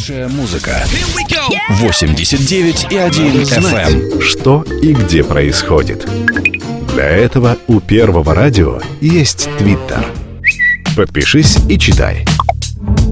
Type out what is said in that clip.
Лучшая музыка. 89,1 FM. Что и где происходит. Для этого у Первого радио есть Твиттер. Подпишись и читай.